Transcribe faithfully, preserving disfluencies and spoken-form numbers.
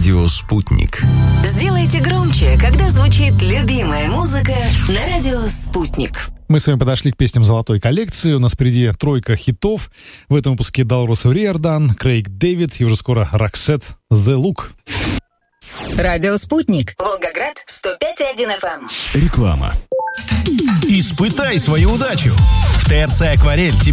Радио «Спутник». Сделайте громче, когда звучит любимая музыка на радио «Спутник». Мы с вами подошли к песням золотой коллекции. У нас впереди тройка хитов. В этом выпуске Далрос Риордан, Крейг Дэвид и уже скоро Роксет «The Look». Радио «Спутник». Волгоград, сто пять и один эф эм. Реклама. Испытай свою удачу. В ТРЦ «Акварель» тебе